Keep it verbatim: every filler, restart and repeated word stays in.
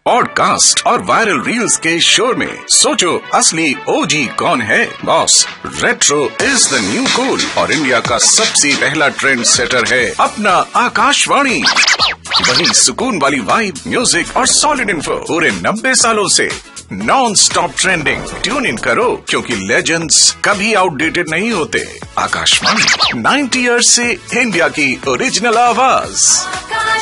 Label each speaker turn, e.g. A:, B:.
A: Podcast और viral reels के शोर में सोचो असली ओजी कौन है। Boss, retro is the new cool और इंडिया का सबसे पहला ट्रेंड सेटर है अपना आकाशवाणी। वही सुकून वाली वाइब, म्यूजिक और सॉलिड इन्फो पूरे नब्बे सालों से non stop trending. Tune in करो क्योंकि लेजेंड्स कभी आउटडेटेड नहीं होते। आकाशवाणी नाइन्टी ईयर्स से इंडिया की ओरिजिनल आवाज।